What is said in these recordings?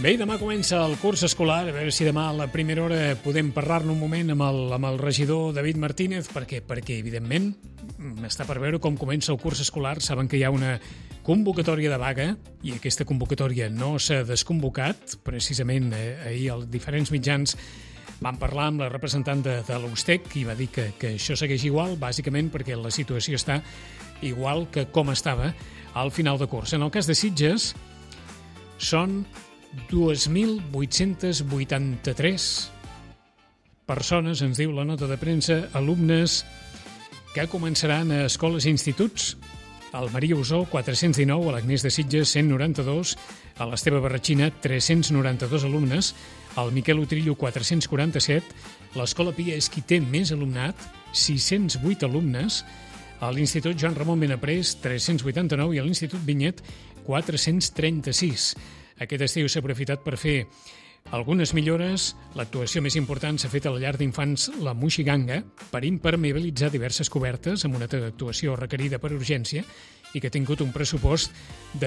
Bé, demà comença el curs escolar, a veure si demà a la primera hora podem parlar-ne un moment amb el regidor David Martínez, perquè evidentment està per veure com comença el curs escolar. Saben que hi ha una convocatòria de vaga i aquesta convocatòria no s'ha desconvocat. Precisament ahir els diferents mitjans van parlar amb la representant de l'USTEC i va dir que això segueix igual, bàsicament perquè la situació està igual que com estava al final de curs. En el cas de Sitges, són 2.883 persones, ens diu la nota de premsa, alumnes que començaran a escoles i instituts. Al Maria Usó, 419, a l'Agnès de Sitges, 192, a l'Esteve Barratxina, 392 alumnes, al Miquel Utrillo, 447, l'Escola Pia és qui té més alumnat, 608 alumnes, a l'Institut Joan Ramon Benaprés, 389, i a l'Institut Vinyet, 436. Aquest estiu s'ha aprofitat per fer algunes millores. L'actuació més important s'ha fet a la llar d'infants La Moixiganga per impermeabilitzar diverses cobertes amb una actuació requerida per urgència i que ha tingut un pressupost de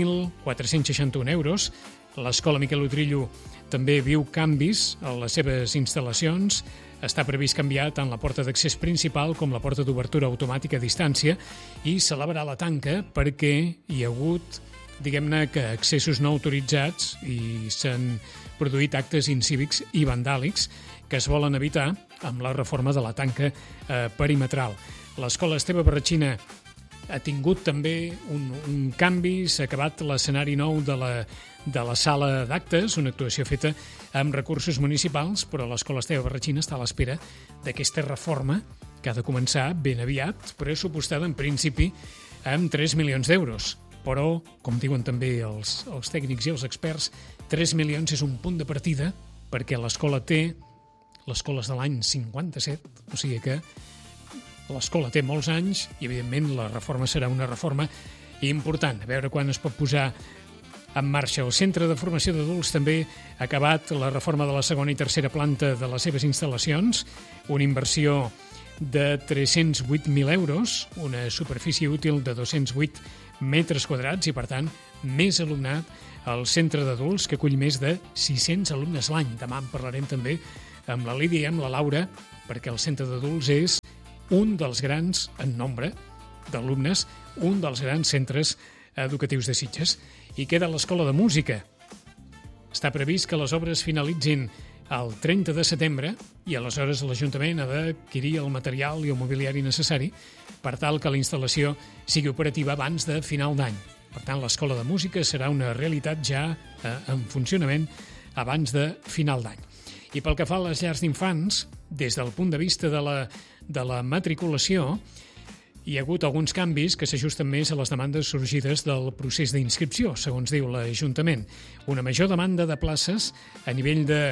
19.461 euros. L'Escola Miquel Utrillo també viu canvis a les seves instal·lacions. Està previst canviar tant la porta d'accés principal com la porta d'obertura automàtica a distància i celebrar la tanca perquè hi ha hagut, diguem-ne, que accessos no autoritzats i s'han produït actes incívics i vandàlics que es volen evitar amb la reforma de la tanca perimetral. L'Escola Esteve Barratxina ha tingut també un canvi, s'ha acabat l'escenari nou de la sala d'actes, una actuació feta amb recursos municipals, però l'Escola Esteve Barratxina està a l'espera d'aquesta reforma que ha de començar ben aviat, pressupostada en principi amb 3 milions d'euros. Però, com diuen també els tècnics i els experts, 3 milions és un punt de partida perquè l'escola té, l'escola és de l'any 57, o sigui que l'escola té molts anys i, evidentment, la reforma serà una reforma important. A veure quan es pot posar en marxa. El Centre de Formació d'Adults també ha acabat la reforma de la segona i tercera planta de les seves instal·lacions, una inversió de 308.000 euros, una superfície útil de 208 metres quadrats i, per tant, més alumnat al centre d'adults, que acull més de 600 alumnes l'any. Demà en parlarem també amb la Lídia i amb la Laura, perquè el centre d'adults és un dels grans, en nombre d'alumnes, un dels grans centres educatius de Sitges. I queda l'Escola de Música. Està previst que les obres finalitzin el 30 de setembre i aleshores l'Ajuntament ha d'adquirir el material i el mobiliari necessari per tal que la instal·lació sigui operativa abans de final d'any. Per tant, l'Escola de Música serà una realitat ja en funcionament abans de final d'any. I pel que fa a les llars d'infants, des del punt de vista de la matriculació, hi ha hagut alguns canvis que s'ajusten més a les demandes sorgides del procés d'inscripció, segons diu l'Ajuntament. Una major demanda de places a nivell de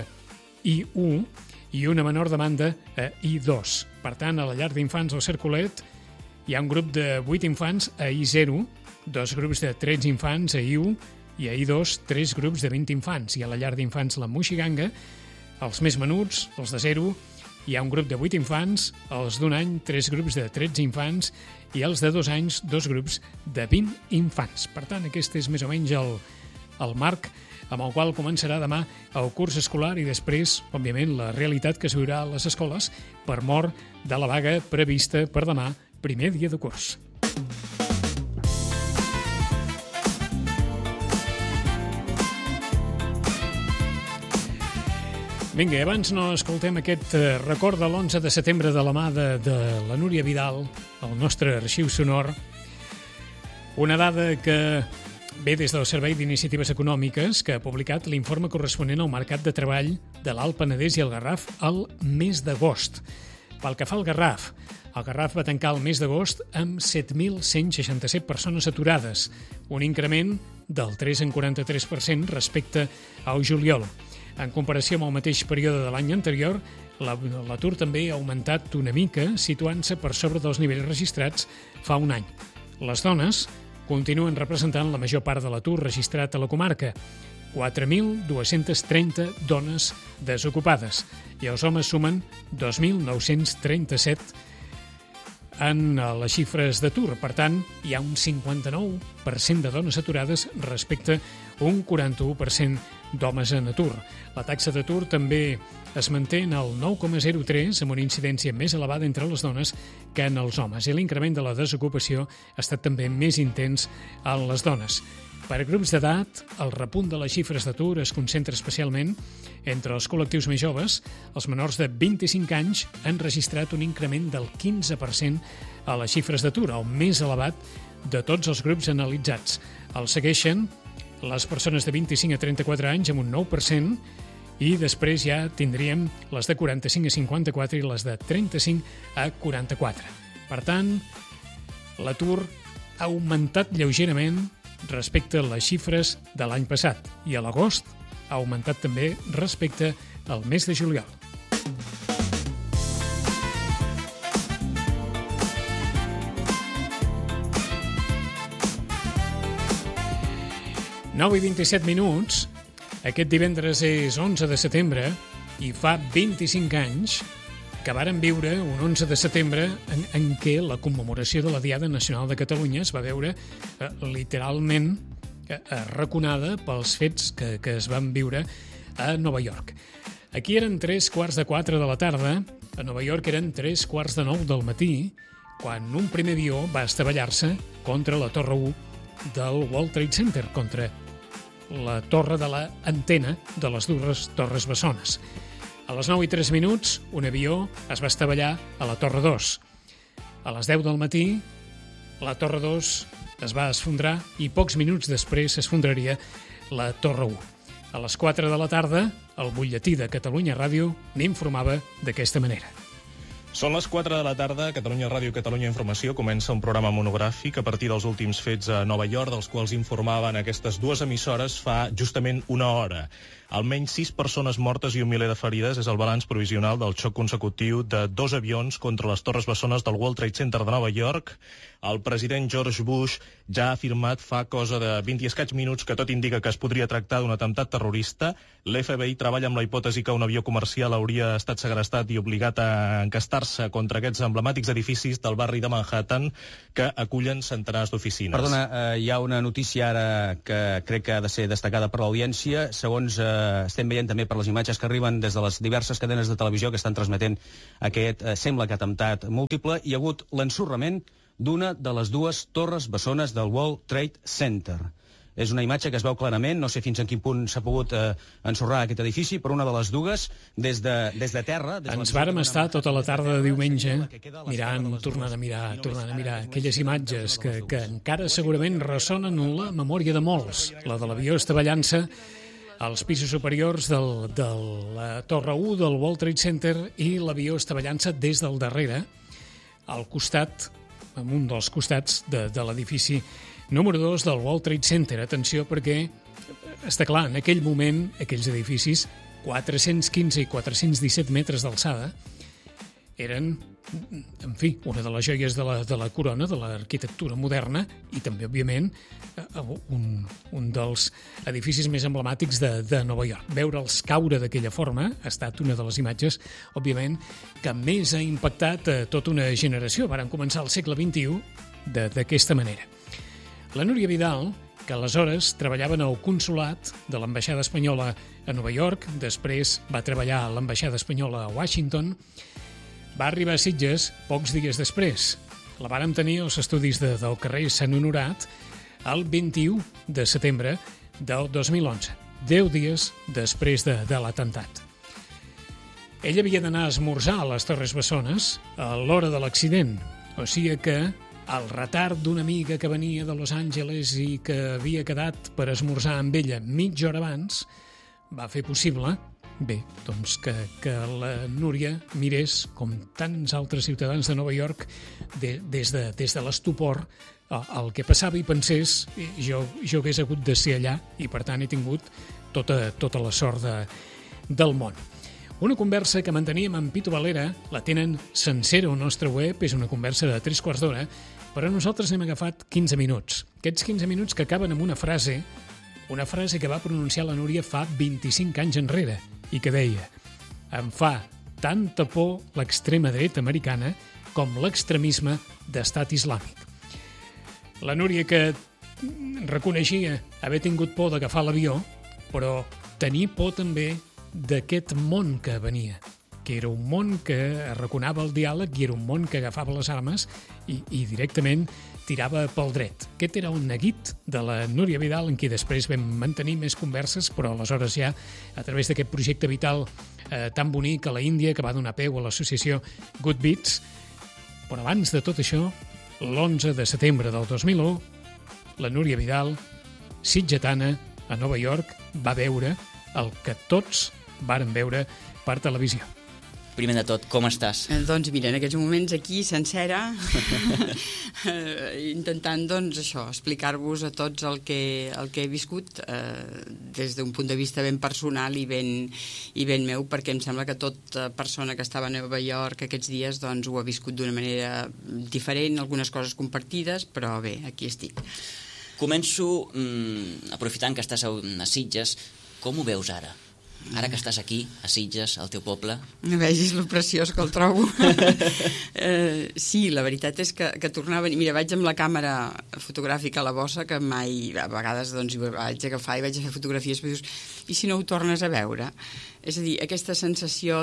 I1 i una menor demanda a I2. Per tant, a la llar d'infants del Cercolet hi ha un grup de 8 infants a I0, 2 grups de 13 infants a I1 i a I2 3 grups de 20 infants. I a la llar d'infants La Moixiganga, els més menuts, els de 0, hi ha un grup de 8 infants, els d'un any 3 grups de 13 infants i els de 2 anys 2 grups de 20 infants. Per tant, aquest és més o menys el marc amb el qual començarà demà el curs escolar i després, òbviament, la realitat que es viurà a les escoles per mor de la vaga prevista per demà, primer dia de curs. Vinga, abans no escoltem aquest record de l'11 de setembre de la mà de la Núria Vidal, el nostre arxiu sonor. Una dada que ve des del Servei d'Iniciatives Econòmiques, que ha publicat l'informe corresponent al mercat de treball de l'Alt Penedès i el Garraf al mes d'agost. Pel que fa al Garraf va tancar el mes d'agost amb 7.167 persones aturades, un increment del 3,43% respecte al juliol. En comparació amb el mateix període de l'any anterior, l'atur també ha augmentat una mica, situant-se per sobre dels nivells registrats fa un any. Les dones continuen representant la major part de l'atur registrat a la comarca, 4.230 dones desocupades, i els homes sumen 2.937 en les xifres d'atur. Per tant, hi ha un 59% de dones aturades respecte a un 41% d'homes en atur. La taxa d'atur també es manté en el 9,03, amb una incidència més elevada entre les dones que en els homes. I l'increment de la desocupació ha estat també més intens en les dones. Per grups d'edat, el repunt de les xifres d'atur es concentra especialment entre els col·lectius més joves. Els menors de 25 anys han registrat un increment del 15% a les xifres d'atur, el més elevat de tots els grups analitzats. El segueixen les persones de 25 a 34 anys amb un 9%, i després ja tindríem les de 45 a 54 i les de 35 a 44. Per tant, l'atur ha augmentat lleugerament respecte a les xifres de l'any passat i a l'agost ha augmentat també respecte al mes de juliol. Nou i 27 minuts. Aquest divendres és 11 de setembre i fa 25 anys que varen viure un 11 de setembre en què la commemoració de la Diada Nacional de Catalunya es va veure literalment arraconada pels fets que es van viure a Nova York. Aquí eren 3:15 de la tarda, a Nova York eren 3:45 del matí, quan un primer avió va estavellar-se contra la Torre 1 del World Trade Center, contra la torre de l'antena de les dues torres bessones. A les 9:03, un avió es va estavellar a la Torre 2. A les 10 del matí, la Torre 2 es va esfondrar i pocs minuts després s'esfondraria la Torre 1. A les 4 de la tarda, el butlletí de Catalunya Ràdio n'informava d'aquesta manera. Són les 4 de la tarda, Catalunya Ràdio i Catalunya Informació comença un programa monogràfic a partir dels últims fets a Nova York, dels quals informaven aquestes dues emissores fa justament una hora. Almenys 6 persones mortes i 1 miler de ferides és el balanç provisional del xoc consecutiu de 2 avions contra les torres bessones del World Trade Center de Nova York. El president George Bush ja ha afirmat fa cosa de 20 i escaig minuts que tot indica que es podria tractar d'un atemptat terrorista. L'FBI treballa amb la hipòtesi que un avió comercial hauria estat segrestat i obligat a encastar-se contra aquests emblemàtics edificis del barri de Manhattan que acullen centenars d'oficines. Perdona, hi ha una notícia ara que crec que ha de ser destacada per l'audiència. Segons estem veient també per les imatges que arriben des de les diverses cadenes de televisió que estan transmetent aquest, sembla que atemptat múltiple, hi ha hagut l'ensorrament d'una de les dues torres bessones del World Trade Center. És una imatge que es veu clarament, no sé fins a quin punt s'ha pogut ensorrar aquest edifici, però una de les dues, des de terra... Ens vàrem estar tota la tarda de diumenge mirant, tornant a mirar aquelles imatges que encara segurament ressonen en la memòria de molts. La de l'avió estavellant-se als pisos superiors de la Torre 1 del World Trade Center i l'avió estavellant-se des del darrere, al costat, en un dels costats de l'edifici número 2 del World Trade Center. Atenció, perquè està clar, en aquell moment, aquells edificis, 415 i 417 metres d'alçada, eren, en fi, una de les joies de la corona, de l'arquitectura moderna, i també, òbviament, un dels edificis més emblemàtics de Nova York. Veure'ls caure d'aquella forma ha estat una de les imatges, òbviament, que més ha impactat tota una generació. Varen començar el segle XXI d'aquesta manera. La Núria Vidal, que aleshores treballava en el consolat de l'ambaixada espanyola a Nova York, després va treballar a l'ambaixada espanyola a Washington, va arribar a Sitges pocs dies després. La vàrem tenir als estudis del carrer Sant Honorat el 21 de setembre del 2011, 10 dies després de l'atemptat. Ell havia d'anar a esmorzar a les Torres Bessones a l'hora de l'accident, o sigui que el retard d'una amiga que venia de Los Angeles i que havia quedat per esmorzar amb ella mitja hora abans va fer possible, bé, doncs que la Núria mirés, com tants altres ciutadans de Nova York, des de l'estupor el que passava i pensés jo hagués hagut de ser allà i per tant he tingut tota la sort del món. Una conversa que manteníem amb Pito Valera, la tenen sencera al nostre web, és una conversa de 3/4 d'hora, però nosaltres hem agafat 15 minuts. Aquests 15 minuts que acaben amb una frase que va pronunciar la Núria fa 25 anys enrere i que deia: em fa tanta por l'extrema dreta americana com l'extremisme d'estat islàmic. La Núria, que reconeixia haver tingut por d'agafar l'avió, però tenir por també d'aquest món que venia, que era un món que arraconava el diàleg i era un món que agafava les armes i directament tirava pel dret. Aquest era un neguit de la Núria Vidal, en qui després vam mantenir més converses, però aleshores ja, a través d'aquest projecte vital tan bonic a la Índia, que va donar peu a l'associació Good Beats. Però abans de tot això, l'11 de setembre del 2001, la Núria Vidal, sitgetana, a Nova York, va veure el que tots varen veure per televisió. Primer de tot, com estàs? Doncs mira, en aquests moments aquí, sencera, intentant, doncs, això, explicar-vos a tots el que he viscut des d'un punt de vista ben personal i ben meu, perquè em sembla que tota persona que estava a Nova York aquests dies doncs, ho ha viscut d'una manera diferent, algunes coses compartides, però bé, aquí estic. Començo aprofitant que estàs a Sitges. Com ho veus ara? Ara que estàs aquí, a Sitges, al teu poble? No vegis lo preciós que el trobo. Sí, la veritat és que tornar a venir... Mira, vaig amb la càmera fotogràfica a la bossa, que mai... A vegades doncs, vaig agafar i vaig a fer fotografies, però dius, i si no ho tornes a veure? És a dir, aquesta sensació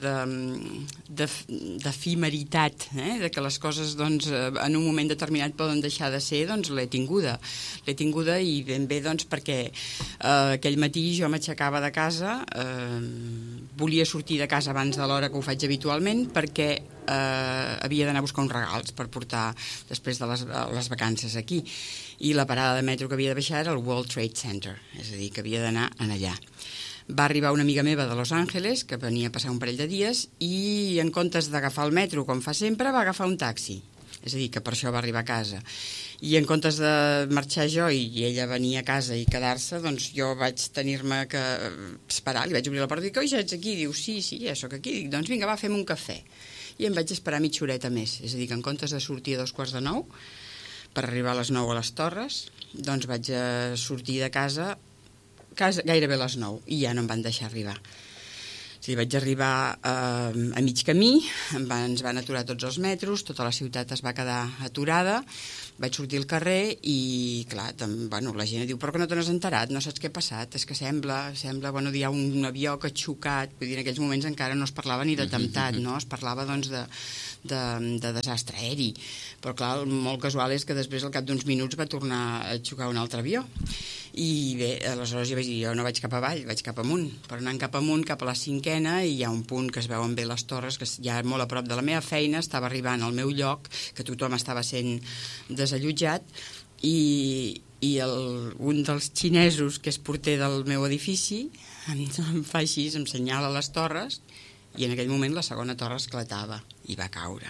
d'efimeritat, de que les coses doncs, en un moment determinat poden deixar de ser, doncs l'he tinguda. L'he tinguda i ben bé doncs, perquè aquell matí jo m'aixecava de casa, volia sortir de casa abans de l'hora que ho faig habitualment perquè havia d'anar a buscar uns regals per portar després de les vacances aquí. I la parada de metro que havia de baixar era el World Trade Center, és a dir, que havia d'anar allà. Va arribar una amiga meva de Los Angeles, que venia a passar un parell de dies, i en comptes d'agafar el metro, com fa sempre, va agafar un taxi. És a dir, que per això va arribar a casa. I en comptes de marxar jo i ella venir a casa i quedar-se, doncs jo vaig tenir-me que esperar, li vaig obrir la porta i dic, oi, ja ets aquí? Diu, sí, ja sóc aquí. Dic, doncs vinga, va, fem un cafè. I em vaig esperar mitja horeta més. És a dir, que en comptes de sortir a 8:45, per arribar a les 9 a les Torres, doncs vaig sortir de casa gairebé a les 9 i ja no em van deixar arribar. O sigui, vaig arribar a mig camí, ens van aturar tots els metros, tota la ciutat es va quedar aturada, vaig sortir al carrer i, clar, la gent diu, però que no te n'has enterat, no saps què ha passat, és que sembla, hi ha un avió que ha xocat, vull dir, en aquells moments encara no es parlava ni d'atemptat, no? Es parlava, doncs, de desastre aeri, però clar, el molt casual és que després al cap d'uns minuts va tornar a xocar un altre avió i bé, aleshores jo vaig dir, jo no vaig cap avall, vaig cap amunt, però anant cap amunt, cap a la 5ª, i hi ha un punt que es veuen bé les torres, que ja molt a prop de la meva feina, estava arribant al meu lloc, que tothom estava sent desallotjat, i un dels xinesos que és porter del meu edifici em fa així, em senyala les torres, i en aquell moment la segona torre esclatava i va caure.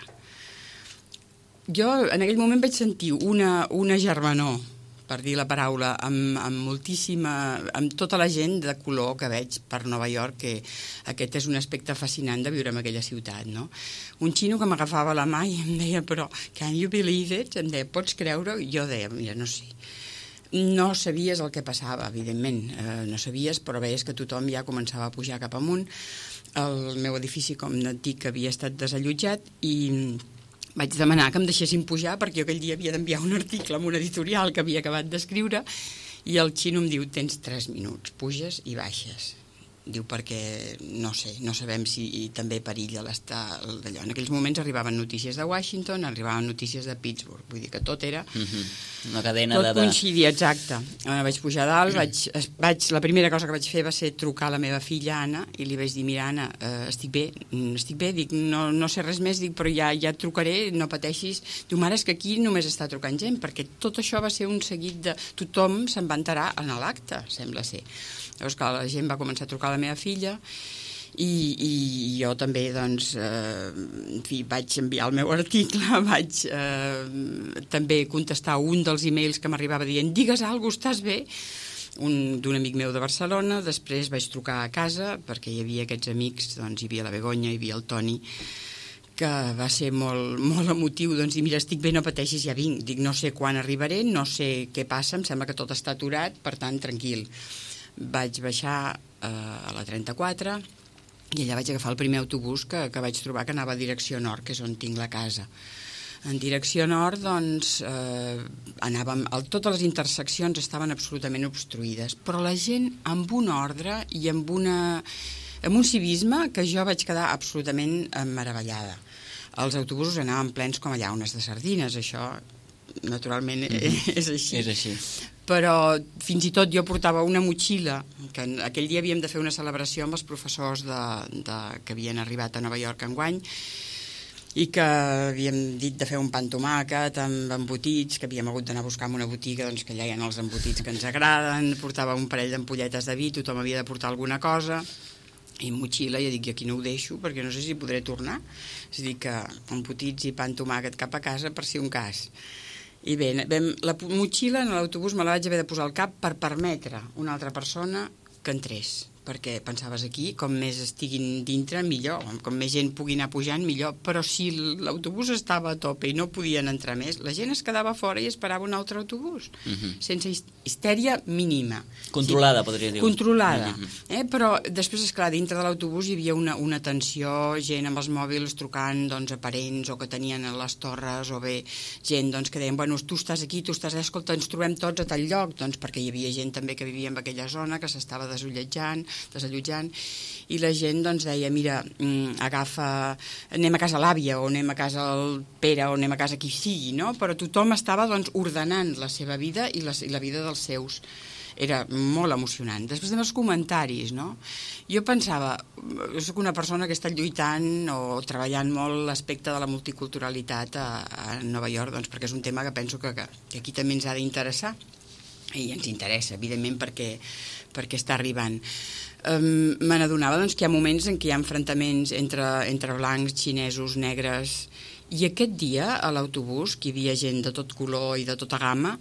Jo en aquell moment vaig sentir una germanor, per dir la paraula, amb tota la gent de color que veig per Nova York, que aquest és un aspecte fascinant de viure en aquella ciutat, no? Un xino que m'agafava la mà i em deia, però, can you believe it? Em deia, pots creure? I jo deia, mira, no sé. No sabies el que passava, evidentment, no sabies, però veies que tothom ja començava a pujar cap amunt. El meu edifici, com et dic, havia estat desallotjat i vaig demanar que em deixessin pujar perquè jo aquell dia havia d'enviar un article amb un editorial que havia acabat d'escriure i el xino em diu, tens 3 minuts, puges i baixes. Diu, perquè no sé, no sabem si també perilla l'estar d'allò. En aquells moments arribaven notícies de Washington, arribaven notícies de Pittsburgh, vull dir que tot era... Una cadena tot coincidia, exacte. Vaig pujar a dalt, la primera cosa que vaig fer va ser trucar a la meva filla, Anna, i li vaig dir, mira, Anna, estic bé, dic, no sé res més, dic, però ja et trucaré, no pateixis. Diu, mare, és que aquí només està trucant gent, perquè tot això va ser un seguit de... Tothom se'n va enterar en l'acte, sembla ser. Llavors, clar, la gent va començar a trucar a la meva filla i jo també, doncs, en fi, vaig enviar el meu article, vaig també contestar un dels e-mails que m'arribava dient, digues alguna cosa, estàs bé? D'un amic meu de Barcelona, després vaig trucar a casa, perquè hi havia aquests amics, doncs hi havia la Begonya, hi havia el Toni, que va ser molt, molt emotiu, doncs dir, mira, estic bé, no pateixis, ja vinc. Dic, no sé quan arribaré, no sé què passa, em sembla que tot està aturat, per tant, tranquil. Vaig baixar a la 34 i allà vaig agafar el primer autobús que vaig trobar que anava a direcció nord, que és on tinc la casa. En direcció nord, doncs, anàvem... Totes les interseccions estaven absolutament obstruïdes, però la gent amb un ordre i amb un civisme que jo vaig quedar absolutament meravellada. Els autobusos anaven plens com a llaunes de sardines, això naturalment és així. És així. Però fins i tot jo portava una motxilla, que aquell dia havíem de fer una celebració amb els professors que havien arribat a Nova York enguany, i que havíem dit de fer un pa amb tomàquet amb embotits, que havíem hagut d'anar a buscar en una botiga, doncs que allà hi ha els embotits que ens agraden, portava un parell d'ampolletes de vi, tothom havia de portar alguna cosa, i motxilla, i dic, aquí no ho deixo perquè no sé si podré tornar, és a dir que embotits i pa amb tomàquet cap a casa per si un cas. I bé, la motxilla en l'autobús me la vaig haver de posar al cap per permetre a una altra persona que entrés, perquè pensaves aquí, com més estiguin dintre, millor, com més gent pugui anar pujant, millor, però si l'autobús estava a tope i no podien entrar més, la gent es quedava fora i esperava un altre autobús, sense histèria mínima. Controlada, podria dir. Controlada, però després, esclar, dintre de l'autobús hi havia una tensió, gent amb els mòbils trucant, doncs, a parents o que tenien a les torres, o bé gent doncs, que deien, bueno, tu estàs aquí, tu estàs allà, escolta, ens trobem tots a tal lloc, doncs perquè hi havia gent també que vivia en aquella zona, que s'estava desallotjant, i la gent doncs deia, mira, anem a casa l'àvia o anem a casa el Pere o anem a casa qui sigui, no? Però tothom estava doncs ordenant la seva vida i la vida dels seus. Era molt emocionant. Després dels comentaris, no? Jo pensava, jo soc una persona que està lluitant o treballant molt l'aspecte de la multiculturalitat a Nova York, doncs perquè és un tema que penso que aquí també ens ha d'interessar, i ens interessa, evidentment, perquè està arribant. Me n'adonava doncs, que hi ha moments en què hi ha enfrontaments entre blancs, xinesos, negres, i aquest dia a l'autobús, que hi havia gent de tot color i de tota gamma,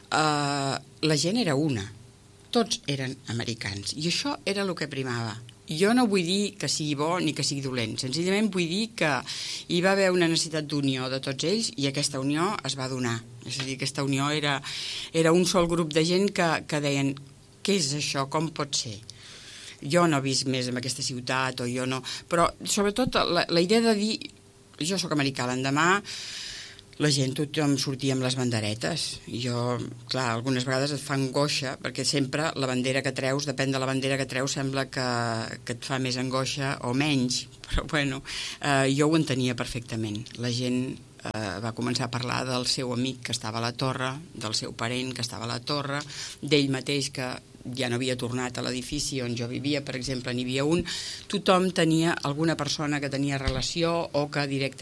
la gent era una, tots eren americans, i això era el que primava. Jo no vull dir que sigui bo ni que sigui dolent, senzillament vull dir que hi va haver una necessitat d'unió de tots ells i aquesta unió es va donar. És a dir, aquesta unió era un sol grup de gent que deien, què és això, com pot ser? Jo no he vist més en aquesta ciutat, o jo no... Però, sobretot, la idea de dir, jo sóc americà, l'endemà la gent, tothom sortia amb les banderetes. Jo, clar, algunes vegades et fa angoixa, perquè sempre la bandera que treus, depèn de la bandera que treus, sembla que et fa més angoixa o menys. Però, bueno, jo ho entenia perfectament. La gent va començar a parlar del seu amic que estava a la torre, del seu parent que estava a la torre, d'ell mateix que ja no havia tornat a l'edifici on jo vivia, per exemple, n'hi havia un. Tothom tenia alguna persona que tenia relació o que directament